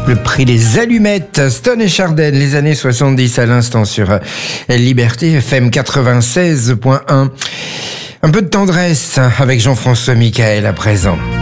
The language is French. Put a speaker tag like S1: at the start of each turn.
S1: Le prix des allumettes, Stone et Chardin, les années 70 à l'instant sur Liberté FM 96.1. Un peu de tendresse avec Jean-François Michael à présent.